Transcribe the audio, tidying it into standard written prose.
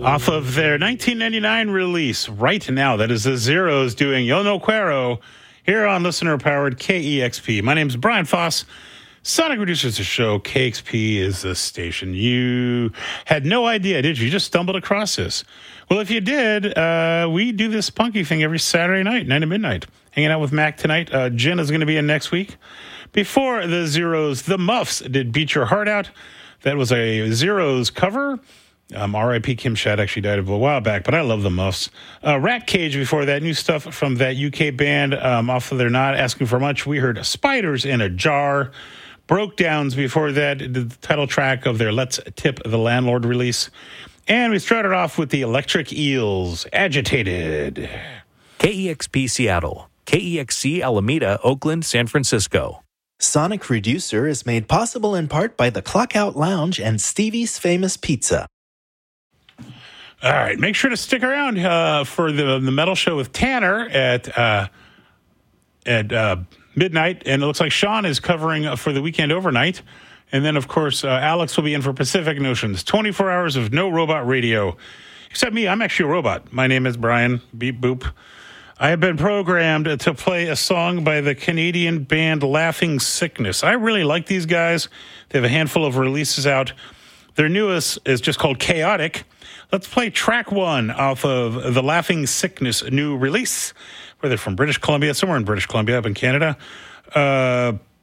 Off of their 1999 release, Right Now, that is the Zeros doing Yo No Quiero here on listener-powered KEXP. My name's Brian Foss. Sonic produces the show. KXP is the station. You had no idea, did you? You just stumbled across this. Well, if you did, we do this punky thing every Saturday night, 9 to midnight. Hanging out with Mac tonight. Jen is going to be in next week. Before the Zeros, the Muffs did Beat Your Heart Out. That was a Zeros cover. R.I.P. Kim Shad actually died a while back, but I love the Muffs. Rat Cage before that, new stuff from that UK band off of their Not Asking for Much. We heard Spiders in a Jar. Broke Downs before that, the title track of their Let's Tip the Landlord release. And we started off with the Electric Eels, Agitated. KEXP Seattle, KEXC Alameda, Oakland, San Francisco. Sonic Reducer is made possible in part by the Clockout Lounge and Stevie's Famous Pizza. All right, make sure to stick around for the metal show with Tanner at midnight, and it looks like Sean is covering for the weekend overnight. And then, of course, Alex will be in for Pacific Notions. 24 hours of no robot radio. Except me, I'm actually a robot. My name is Brian Beep Boop. I have been programmed to play a song by the Canadian band Laughing Sickness. I really like these guys. They have a handful of releases out. Their newest is just called Chaotic. Let's play track one off of the Laughing Sickness new release, where they're from British Columbia, somewhere in British Columbia up in Canada.